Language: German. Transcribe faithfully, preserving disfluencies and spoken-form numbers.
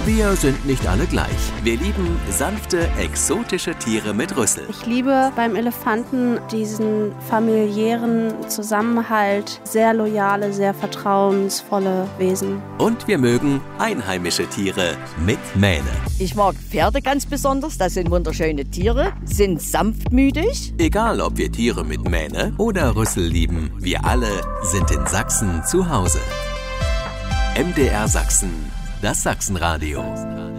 Wir sind nicht alle gleich. Wir lieben sanfte, exotische Tiere mit Rüssel. Ich liebe beim Elefanten diesen familiären Zusammenhalt, sehr loyale, sehr vertrauensvolle Wesen. Und wir mögen einheimische Tiere mit Mähne. Ich mag Pferde ganz besonders, das sind wunderschöne Tiere, sind sanftmütig. Egal, ob wir Tiere mit Mähne oder Rüssel lieben, wir alle sind in Sachsen zu Hause. M D R Sachsen, das Sachsenradio.